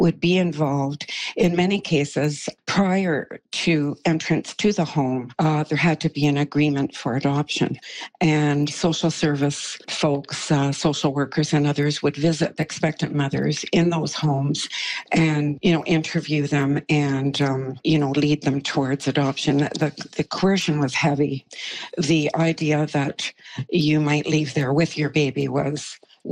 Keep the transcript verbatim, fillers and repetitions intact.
would be involved. In many cases, prior to entrance to the home, uh, there had to be an agreement for adoption. And social service folks, uh, social workers and others would visit expectant mothers in those homes and, you know, interview them and, um, you know, lead them towards adoption. The, the coercion was heavy. The idea that you might leave there with your baby was